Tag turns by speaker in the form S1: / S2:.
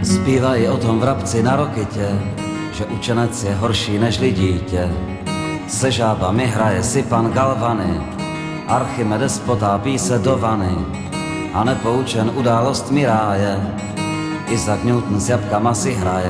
S1: Zpívají o tom vrabci na Rokitě, že učenec je horší nežli dítě. Se žábami hraje si pan Galvany, Archimedes potápí se do vany a nepoučen událostmi ráje. Isaac Newton s jabkama si hraje.